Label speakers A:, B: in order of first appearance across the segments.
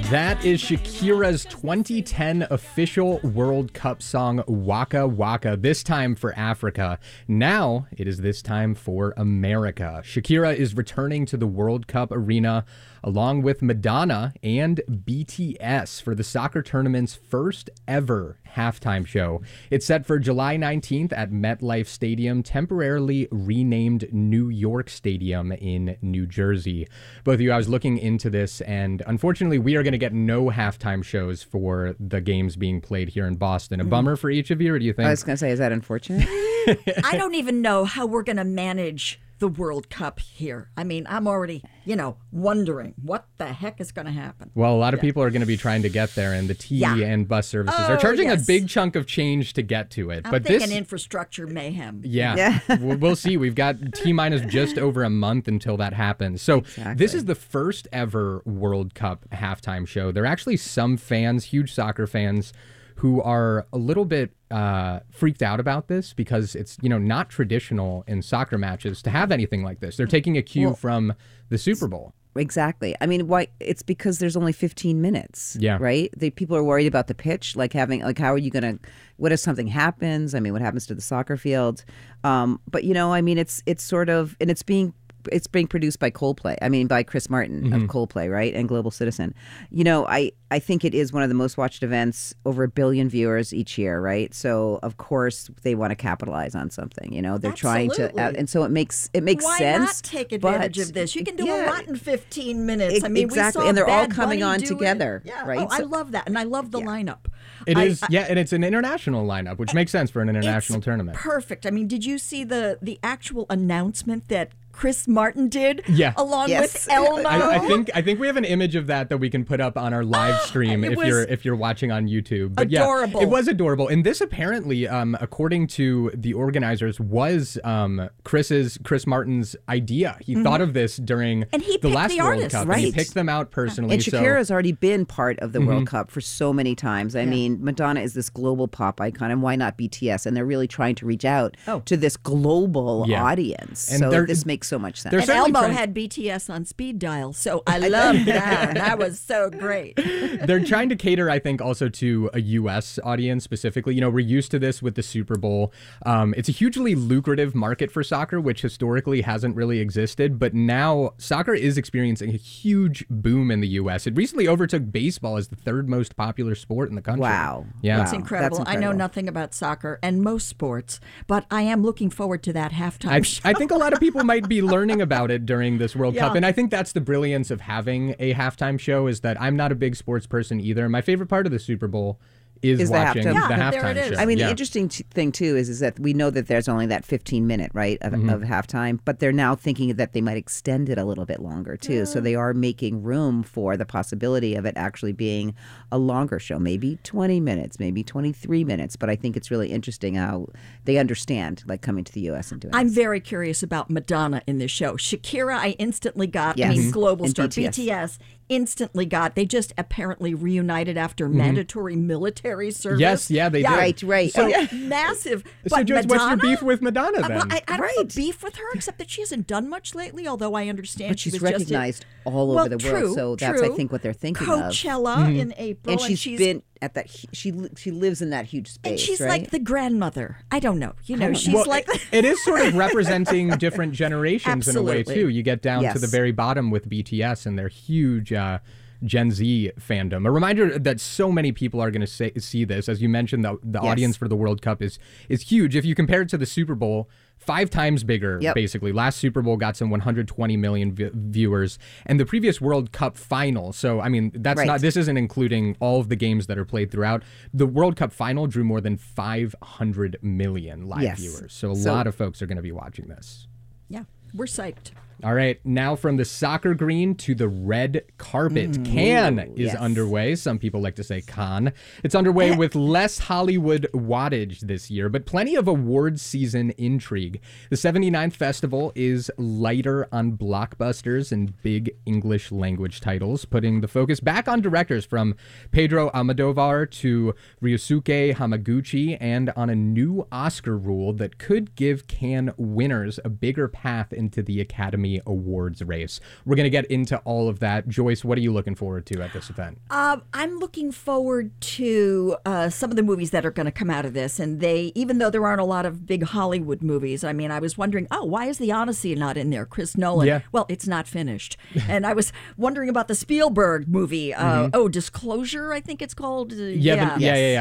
A: That is Shakira's 2010 official World Cup song, Waka Waka, this time for Africa. Now it is this time for America. Shakira is returning to the World Cup arena along with Madonna and BTS for the soccer tournament's first ever halftime show. It's set for July 19th at MetLife Stadium, temporarily renamed New York Stadium in New Jersey. Both of you, I was looking into this, and unfortunately, we are going to get no halftime shows for the games being played here in Boston. A bummer for each of you, or do you think?
B: I was going to say, is that unfortunate?
C: I don't even know how we're going to manage the World Cup here. I mean, I'm already, wondering what the heck is going to happen.
A: Well, a lot of people are going to be trying to get there, and the T and bus services are charging a big chunk of change to get to it.
C: I'm thinking infrastructure mayhem.
A: Yeah. We'll see. We've got T-minus just over a month until that happens. So This is the first ever World Cup halftime show. There are actually some fans, huge soccer fans, who are a little bit freaked out about this because it's, not traditional in soccer matches to have anything like this. They're taking a cue from the Super Bowl.
B: Exactly. I mean, why? It's because there's only 15 minutes.
A: Yeah.
B: Right? People are worried about the pitch, how are you going to, what if something happens? I mean, what happens to the soccer field? But, it's sort of, and it's being produced by Coldplay. I mean, by Chris Martin of Coldplay, right? And Global Citizen. I think it is one of the most watched events, over 1 billion viewers each year, right? So, of course, they want to capitalize on something, They're trying to, and so it makes sense.
C: Why not take advantage of this? You can do a lot in 15 minutes. I mean,
B: exactly.
C: We saw
B: and they're
C: Bad
B: all coming
C: Bunny
B: on together, right?
C: Oh, I love that. And I love the lineup.
A: It is, and it's an international lineup, which makes sense for an international tournament.
C: Perfect. I mean, did you see the actual announcement that Chris Martin did along with Elmo?
A: I think we have an image of that we can put up on our live stream if you're watching on YouTube. But
C: adorable.
A: It was adorable. And this apparently, according to the organizers, was Chris Martin's idea. He thought of this during the last World Cup.
B: Right.
A: And he picked them out personally.
B: And Shakira's already been part of the World Cup for so many times. I mean, Madonna is this global pop icon, and why not BTS? And they're really trying to reach out to this global audience.
A: And
B: so this makes so much sense.
C: And Elmo had BTS on speed dial, so I love that. That was so great.
A: They're trying to cater, I think, also to a U.S. audience specifically. We're used to this with the Super Bowl. It's a hugely lucrative market for soccer, which historically hasn't really existed. But now soccer is experiencing a huge boom in the U.S. It recently overtook baseball as the third most popular sport in the country.
B: Wow.
A: Yeah.
C: That's incredible. I know nothing about soccer and most sports, but I am looking forward to that halftime show.
A: I think a lot of people might be learning about it during this World Cup. And I think that's the brilliance of having a halftime show, is that I'm not a big sports person either. My favorite part of the Super Bowl is watching the halftime show.
B: I mean, the interesting thing, too, is that we know that there's only that 15-minute, right, of halftime, but they're now thinking that they might extend it a little bit longer, too. So they are making room for the possibility of it actually being a longer show, maybe 20 minutes, maybe 23 minutes. But I think it's really interesting how they understand, coming to the U.S. and doing
C: I'm very curious about Madonna in this show. Shakira, I instantly got. I mean, global
B: and
C: star.
B: BTS.
C: Instantly got. They just apparently reunited after mandatory military service.
A: Yes, they did.
B: Right.
C: So massive.
A: So,
C: but
A: Joyce, what's your beef with Madonna then?
C: I don't have a beef with her, except that she hasn't done much lately, although I understand
B: but she's recognized all over the world. So that's, I think, what they're thinking of.
C: Coachella in April.
B: And she's been at that. She lives in that huge space.
C: And she's
B: right?
C: like the grandmother. I don't know. She's
A: it is sort of representing different generations in a way, too. You get down to the very bottom with BTS and their huge Gen Z fandom. A reminder that so many people are going to see this. As you mentioned, the audience for the World Cup is huge. If you compare it to the Super Bowl, 5 times bigger, basically. Last Super Bowl got some 120 million viewers, and the previous World Cup final. So, I mean, that's not. This isn't including all of the games that are played throughout. The World Cup final drew more than 500 million live viewers. So, a lot of folks are going to be watching this.
C: Yeah, we're psyched.
A: All right, now from the soccer green to the red carpet. Cannes is underway. Some people like to say Cannes. It's underway with less Hollywood wattage this year, but plenty of awards season intrigue. The 79th festival is lighter on blockbusters and big English language titles, putting the focus back on directors from Pedro Almodovar to Ryosuke Hamaguchi, and on a new Oscar rule that could give Cannes winners a bigger path into the Academy Academy Awards race. We're going to get into all of that. Joyce, what are you looking forward to at this event?
C: I'm looking forward to some of the movies that are going to come out of this. And even though there aren't a lot of big Hollywood movies, I mean, I was wondering, why is The Odyssey not in there? Chris Nolan.
A: Yeah.
C: Well, it's not finished. And I was wondering about the Spielberg movie. Disclosure, I think it's called.
A: Yeah.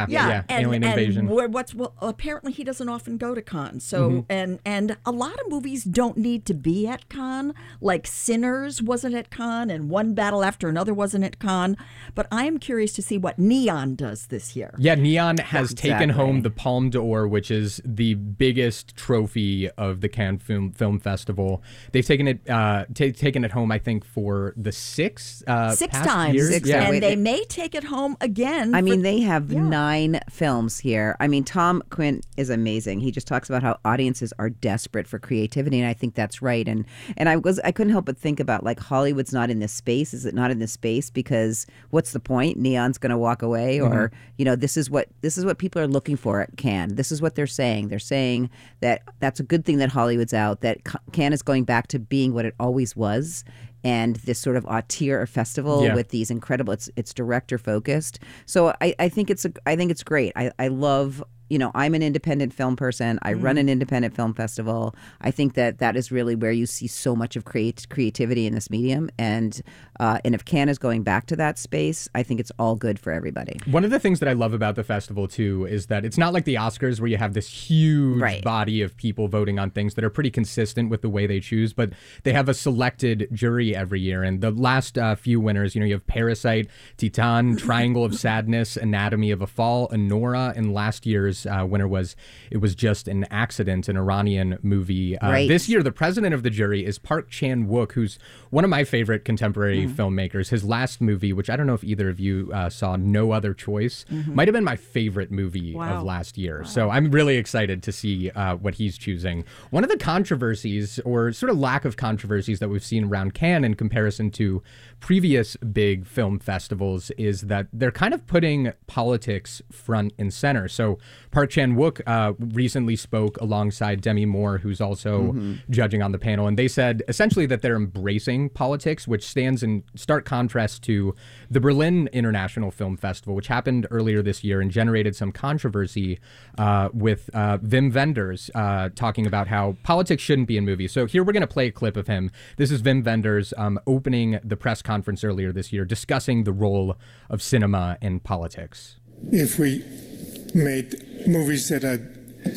A: Alien Invasion.
C: Apparently he doesn't often go to Cannes. So and a lot of movies don't need to be at Cannes. Like Sinners wasn't at Cannes, and One Battle After Another wasn't at Cannes. But I am curious to see what Neon does this year.
A: Yeah, Neon has taken home the Palme d'Or, which is the biggest trophy of the Cannes Film Festival. They've taken it taken it home, I think, for the sixth
C: times.
A: Years.
C: And they may take it home again.
B: I mean, they have 9 films here. I mean, Tom Quinn is amazing. He just talks about how audiences are desperate for creativity, and I think that's right. And I couldn't help but think about, like, Hollywood's not in this space. Is it not in this space because what's the point? Neon's going to walk away, or this is what people are looking for at Cannes. This is what they're saying. They're saying that that's a good thing that Hollywood's out. That Cannes is going back to being what it always was. And this sort of auteur festival with these incredible, it's director focused. So I think it's great. I love, I'm an independent film person. I run an independent film festival. I think that is really where you see so much of creativity in this medium. And if Cannes is going back to that space, I think it's all good for everybody.
A: One of the things that I love about the festival, too, is that it's not like the Oscars where you have this huge body of people voting on things that are pretty consistent with the way they choose, but they have a selected jury every year. And the last few winners, you have Parasite, Titan, Triangle of Sadness, Anatomy of a Fall, Anora, and last year's winner was Just an Accident, an Iranian movie. This year, the president of the jury is Park Chan-wook, who's one of my favorite contemporary filmmakers. His last movie, which I don't know if either of you saw, No Other Choice, might have been my favorite movie of last year. So I'm really excited to see what he's choosing. One of the controversies, or sort of lack of controversies, that we've seen around Cannes in comparison to previous big film festivals is that they're kind of putting politics front and center. So Park Chan-wook recently spoke alongside Demi Moore, who's also judging on the panel, and they said essentially that they're embracing politics, which stands in stark contrast to the Berlin International Film Festival, which happened earlier this year and generated some controversy with Wim Wenders talking about how politics shouldn't be in movies. So here we're going to play a clip of him. This is Wim Wenders opening the press conference earlier this year, discussing the role of cinema in politics.
D: If we made movies that are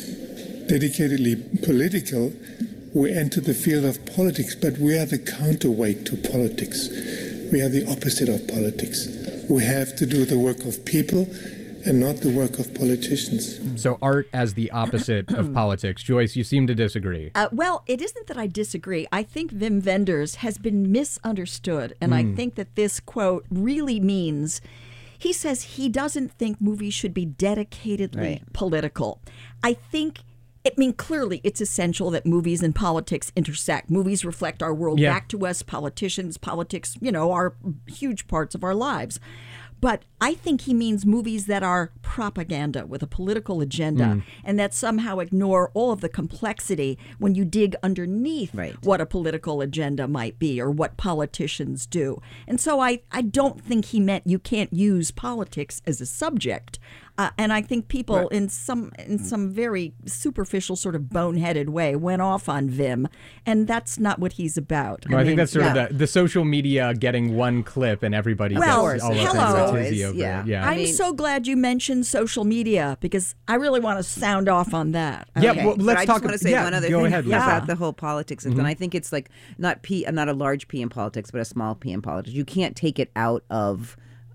D: dedicatedly political, we enter the field of politics, but we are the counterweight to politics. We are the opposite of politics. We have to do the work of people and not the work of politicians.
A: So art as the opposite of politics. Joyce, you seem to disagree.
C: Well, it isn't that I disagree. I think Wim Wenders has been misunderstood, and I think that this quote really means... He says he doesn't think movies should be dedicatedly political. I think, clearly it's essential that movies and politics intersect. Movies reflect our world back to us. Politics, are huge parts of our lives. But I think he means movies that are propaganda with a political agenda and that somehow ignore all of the complexity when you dig underneath what a political agenda might be or what politicians do. And so I don't think he meant you can't use politics as a subject. And I think people in some very superficial sort of boneheaded way went off on Wim, and that's not what he's about.
A: I think that's sort of the social media getting one clip and everybody gets all of the tizzy over it. Yeah.
C: I'm so glad you mentioned social media because I really want to sound off on that.
B: Okay.
A: Well, let's talk.
B: I just want to say one other thing
A: about
B: the whole politics. And I think it's like not a large P in politics, but a small P in politics. You can't take it out of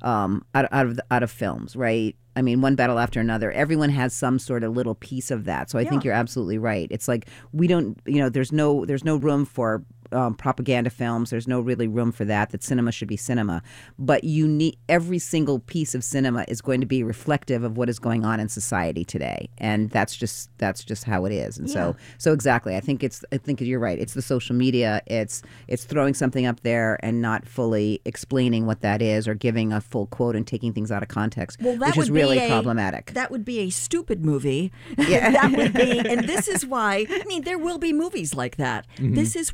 B: films, right? I mean, One Battle After Another, everyone has some sort of little piece of that. So I think you're absolutely right. It's like we don't, there's no room for propaganda films. There's no really room for that cinema should be cinema. But you need every single piece of cinema is going to be reflective of what is going on in society today. And that's just how it is. And so exactly. I think you're right. It's the social media. It's throwing something up there and not fully explaining what that is or giving a full quote and taking things out of context, which is really problematic.
C: That would be a stupid movie. Yeah. That would be, and this is why, there will be movies like that. This is why we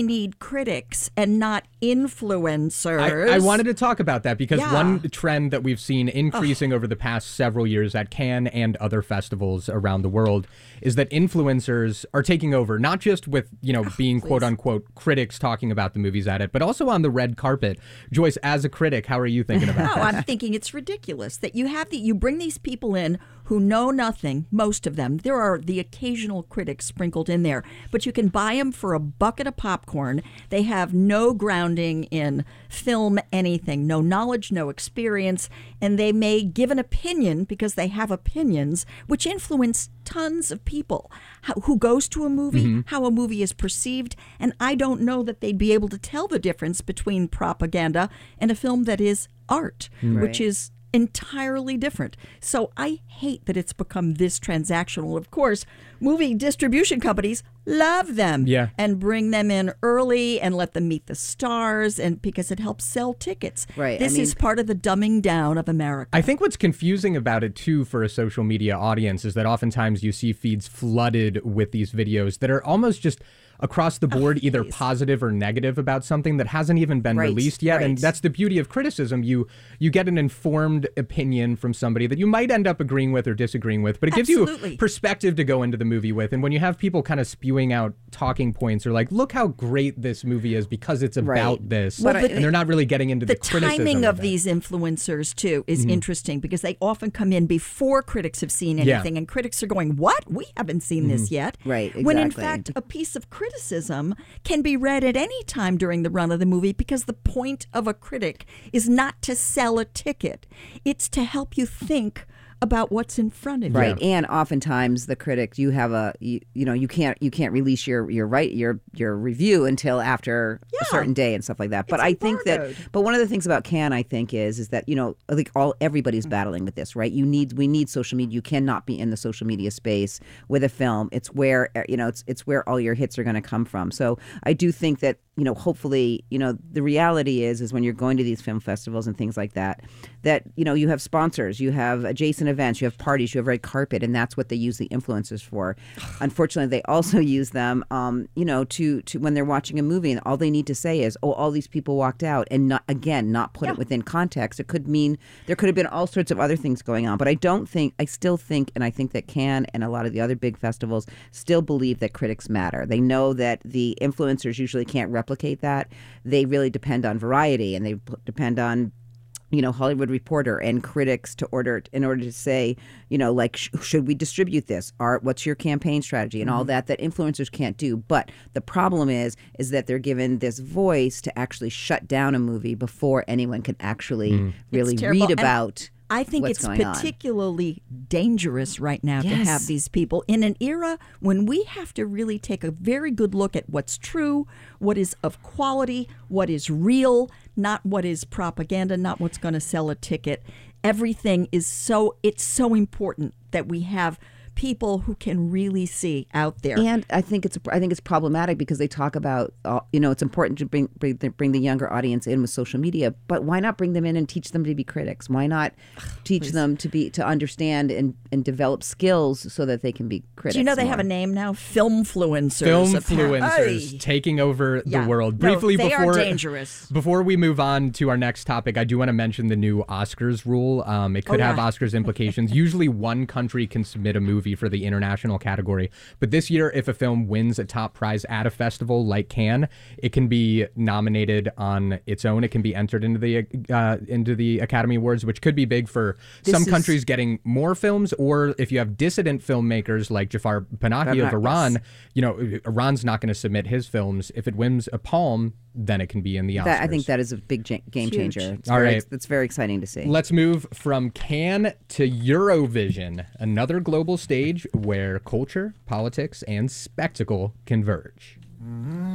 C: need critics and not influencers.
A: I wanted to talk about that because
C: Yeah.
A: one trend that we've seen increasing over the past several years at Cannes and other festivals around the world is that influencers are taking over, not just with, being quote unquote critics talking about the movies at it, but also on the red carpet. Joyce, as a critic, how are you thinking about
C: No,
A: that?
C: I'm thinking it's ridiculous that you bring these people in who know nothing, most of them. There are the occasional critics sprinkled in there, but you can buy them for a bucket of popcorn. They have no grounding in film, anything, no knowledge, no experience, and they may give an opinion because they have opinions, which influence tons of people. Who goes to a movie, how a movie is perceived, and I don't know that they'd be able to tell the difference between propaganda and a film that is art, which is entirely different. So I hate that it's become this transactional. Of course, movie distribution companies love them and bring them in early and let them meet the stars, and because it helps sell tickets.
B: Right.
C: This is part of the dumbing down of America.
A: I think what's confusing about it, too, for a social media audience is that oftentimes you see feeds flooded with these videos that are almost just across the board, either positive or negative about something that hasn't even been released yet. And that's the beauty of criticism. You get an informed opinion from somebody that you might end up agreeing with or disagreeing with, but it gives you perspective to go into the movie with. And when you have people kind of spewing out talking points or like, look how great this movie is because it's about this, and they're not really getting into the criticism
C: timing of these influencers, too, is interesting because they often come in before critics have seen anything, and critics are going, what? We haven't seen this yet.
B: Right, exactly.
C: When in fact, a piece of criticism can be read at any time during the run of the movie because the point of a critic is not to sell a ticket. It's to help you think about what's in front of you.
B: Right. And oftentimes the critic, you have you can't release your review until after a certain day and stuff like that. But I think but one of the things about Cannes, I think, is that, like everybody's battling with this, right? We need social media. You cannot be in the social media space with a film. It's where, it's where all your hits are going to come from. So I do think that, hopefully, the reality is when you're going to these film festivals and things like that, you have sponsors, you have adjacent events, you have parties, you have red carpet, and that's what they use the influencers for. Unfortunately, they also use them, to when they're watching a movie, and all they need to say is, "Oh, all these people walked out," and not put it within context. It could mean there could have been all sorts of other things going on. But I still think that Cannes and a lot of the other big festivals still believe that critics matter. They know that the influencers usually can't replicate that. They really depend on Variety, and they depend on Hollywood Reporter and critics in order to say, should we distribute this? What's your campaign strategy and all that influencers can't do. But the problem is that they're given this voice to actually shut down a movie before anyone can actually really read about.
C: I think it's particularly dangerous right now to have these people in an era when we have to really take a very good look at what's true, what is of quality, what is real, not what is propaganda, not what's going to sell a ticket. Everything is it's so important that we have people who can really see out there.
B: And I think it's problematic because they talk about it's important to bring the younger audience in with social media, but why not bring them in and teach them to be critics? Why not teach them to understand and develop skills so that they can be critics?
C: Do you know they have a name now? Filmfluencers.
A: Filmfluencers taking over the world. Briefly,
C: they are dangerous.
A: Before we move on to our next topic, I do want to mention the new Oscars rule. It could have Oscars implications. Usually one country can submit a movie for the international category. But this year, if a film wins a top prize at a festival like Cannes, it can be nominated on its own. It can be entered into the Academy Awards, which could be big for some countries getting more films, or if you have dissident filmmakers like Jafar Panahi of Iran, Iran's not going to submit his films. If it wins a Palme, then it can be in the Oscars.
B: I think that is a big game changer. It's very exciting to see.
A: Let's move from Cannes to Eurovision, another global stage where culture, politics, and spectacle converge.